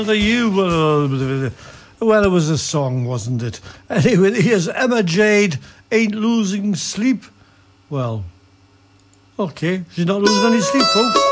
Well, it was a song, wasn't it? Anyway, here's Emma Jade, Ain't Losing Sleep. Well, okay, she's not losing any sleep, folks.